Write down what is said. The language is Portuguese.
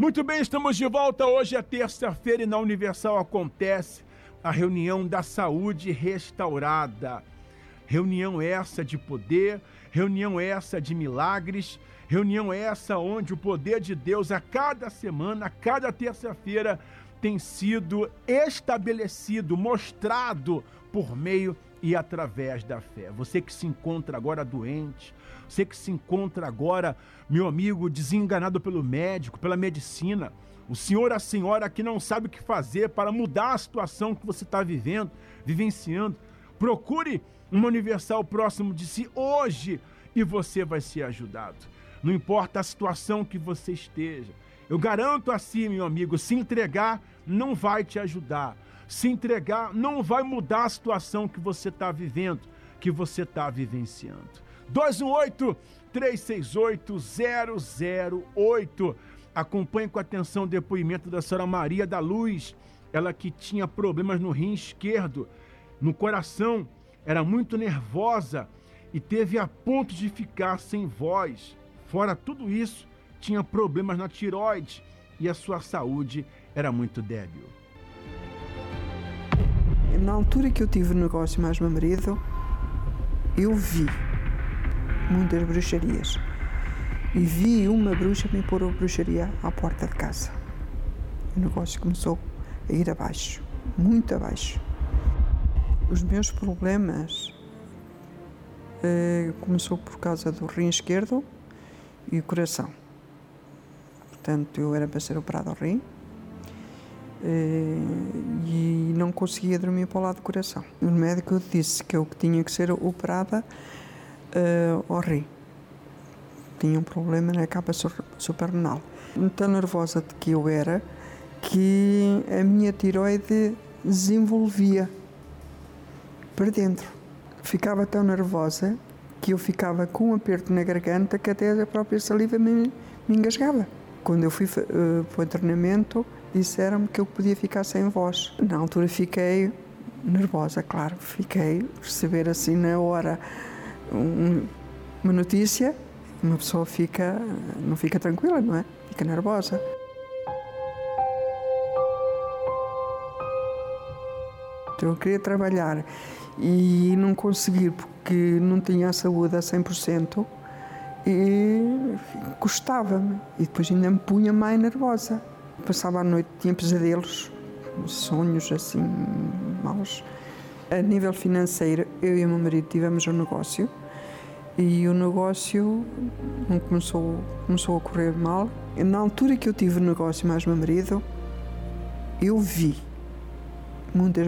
Muito bem, estamos de volta. Hoje é terça-feira e na Universal acontece a reunião da saúde restaurada. Reunião essa de poder, reunião essa de milagres, reunião essa onde o poder de Deus a cada semana, a cada terça-feira tem sido estabelecido, mostrado por meio e através da fé. Você que se encontra agora doente, você que se encontra agora, meu amigo, desenganado pelo médico, pela medicina, o senhor, a senhora que não sabe o que fazer para mudar a situação que você está vivenciando, procure uma Universal próximo de si hoje e você vai ser ajudado. Não importa a situação que você esteja, eu garanto assim, meu amigo, se entregar não vai te ajudar. Se entregar não vai mudar a situação que você está vivendo, que você está vivenciando. 218-368-008. Acompanhe com atenção o depoimento da senhora Maria da Luz. Ela que tinha problemas no rim esquerdo, no coração, era muito nervosa e teve a ponto de ficar sem voz. Fora tudo isso, tinha problemas na tireoide e a sua saúde era muito débil. Na altura que eu tive o negócio mais meu marido, eu vi muitas bruxarias. E vi uma bruxa me pôr a bruxaria à porta de casa. O negócio começou a ir abaixo, muito abaixo. Os meus problemas começou por causa do rim esquerdo e o coração. Portanto, eu era para ser operado ao rim. E não conseguia dormir para o lado do coração. O médico disse que eu tinha que ser operada ao rim. Tinha um problema na capa suprarrenal. Tão nervosa de que eu era, que a minha tireoide desenvolvia para dentro. Ficava tão nervosa que eu ficava com um aperto na garganta que até a própria saliva me engasgava. Quando eu fui para o treinamento, disseram-me que eu podia ficar sem voz. Na altura fiquei nervosa, claro. Fiquei, receber assim na hora uma notícia, uma pessoa não fica tranquila, não é? Fica nervosa. Então eu queria trabalhar e não consegui porque não tinha a saúde a 100%. E custava-me, e depois ainda me punha mais nervosa. Passava a noite, tinha pesadelos, sonhos assim, maus. A nível financeiro, eu e o meu marido tivemos um negócio, e o negócio começou a correr mal. Na altura que eu tive o negócio mais meu marido, eu vi muitas